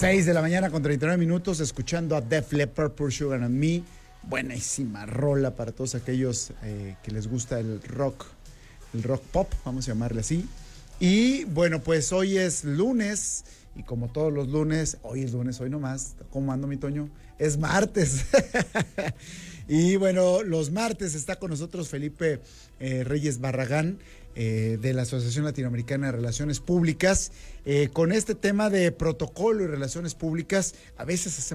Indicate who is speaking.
Speaker 1: 6 de la mañana con 39 minutos, escuchando a Def Leppard, Pour Sugar and Me. Buenísima rola para todos aquellos que les gusta el rock pop, vamos a llamarle así. Y bueno, pues hoy es lunes, y como todos los lunes, hoy nomás, ¿cómo ando, mi Toño? Es martes. Y bueno, los martes está con nosotros Felipe Reyes Barragán, de la Asociación Latinoamericana de Relaciones Públicas, con este tema de protocolo y relaciones públicas. A veces hacemos